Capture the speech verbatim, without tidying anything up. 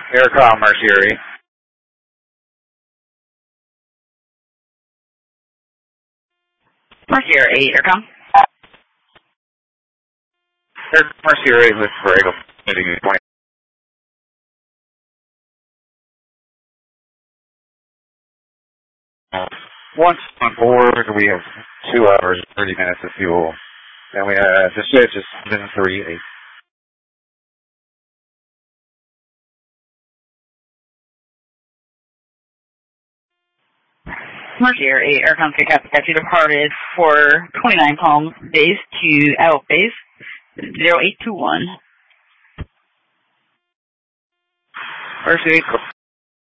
Aircom Mercury. Mercury eight, Aircom. Mercury with Borrego, twenty. Once on board, we have two hours, thirty minutes of fuel. And we have, the switch is seven three eight. Mercury eight, Aircom Pickup, got you departed for twenty-nine Palms base to out base zero eight two one. Mercury eight.